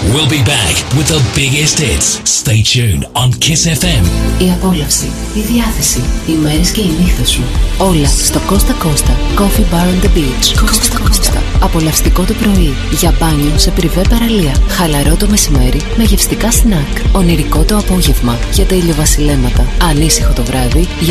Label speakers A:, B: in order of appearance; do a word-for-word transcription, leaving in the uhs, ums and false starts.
A: We'll be back with the biggest hits. Stay tuned on Kiss εφ εμ.
B: Η απόλαυση, η διάθεση, οι μέρες και οι νύχτες σου. Όλα στο Costa Costa Coffee Bar on the Beach. Costa Costa. Απολαυστικό το πρωί, για μπάνιο σε πριβέ παραλία. Χαλαρό το μεσημέρι με γευστικά σνακ. Ονειρικό το απόγευμα για τα ηλιοβασιλέματα. Ανήσυχο το βράδυ